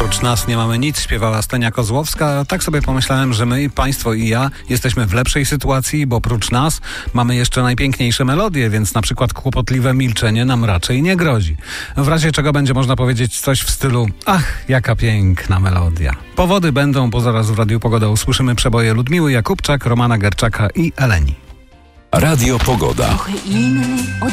Oprócz nas nie mamy nic, śpiewała Stenia Kozłowska. Tak sobie pomyślałem, że my, państwo i ja jesteśmy w lepszej sytuacji, bo oprócz nas mamy jeszcze najpiękniejsze melodie, więc na przykład kłopotliwe milczenie nam raczej nie grozi. W razie czego będzie można powiedzieć coś w stylu: ach, jaka piękna melodia. Powody będą, bo zaraz w Radiu Pogoda usłyszymy przeboje Ludmiły Jakubczak, Romana Gerczaka i Eleni. Radio Pogoda. Trochę inny